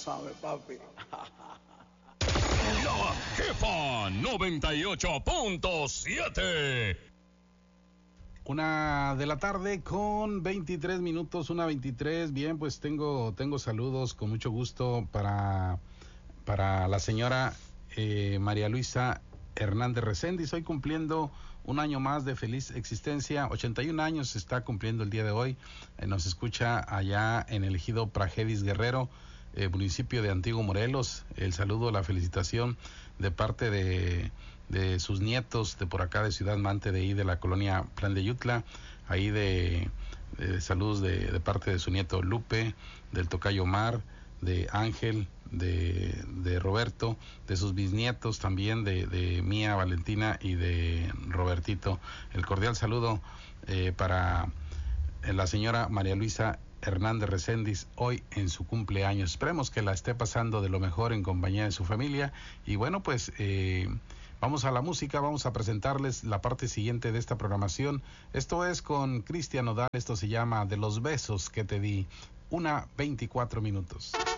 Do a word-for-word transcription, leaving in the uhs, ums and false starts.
sabes, papi. La Jefa noventa y ocho punto siete. Una de la tarde con veintitrés minutos, una veintitrés. Bien, pues tengo tengo saludos con mucho gusto para, para la señora eh, María Luisa Hernández Reséndiz, hoy cumpliendo un año más de feliz existencia. ochenta y un años se está cumpliendo el día de hoy. Eh, nos escucha allá en el ejido Pragedis Guerrero, eh, municipio de Antiguo Morelos. El saludo, la felicitación de parte de, de sus nietos de por acá de Ciudad Mante, de ahí de la colonia Plan de Yutla, ahí de, de saludos de, de parte de su nieto Lupe, del tocayo Omar, de Ángel, de, de Roberto, de sus bisnietos también, de, de Mía, Valentina y de Robertito. El cordial saludo eh, para la señora María Luisa Hernández Reséndiz, hoy en su cumpleaños. Esperemos que la esté pasando de lo mejor en compañía de su familia. Y bueno, pues eh, vamos a la música, vamos a presentarles la parte siguiente de esta programación. Esto es con Cristian Nodal, esto se llama De los besos que te di. Una veinticuatro minutos.